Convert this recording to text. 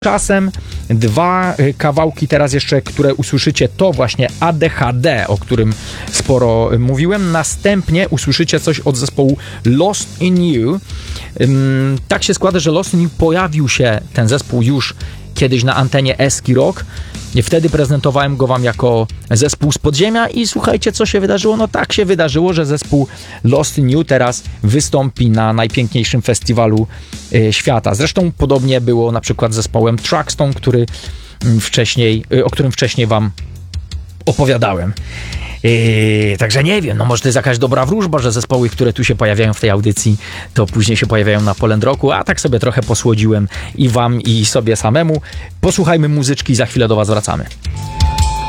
Czasem dwa kawałki teraz jeszcze, które usłyszycie, to właśnie ADHD, o którym sporo mówiłem. Następnie usłyszycie coś od zespołu Lost in You. Tak się składa, że Lost in You pojawił się, ten zespół, już kiedyś na antenie Eski Rock. Wtedy prezentowałem go wam jako zespół z podziemia i słuchajcie, co się wydarzyło. No tak się wydarzyło, że zespół Lost in You teraz wystąpi na najpiękniejszym festiwalu świata. Zresztą podobnie było na przykład z zespołem Truckstone, o którym wcześniej wam opowiadałem. Także nie wiem, no może to jest jakaś dobra wróżba, że zespoły, które tu się pojawiają w tej audycji, to później się pojawiają na Poland Rocku, a tak sobie trochę posłodziłem i wam, i sobie samemu. Posłuchajmy muzyczki, za chwilę do was wracamy.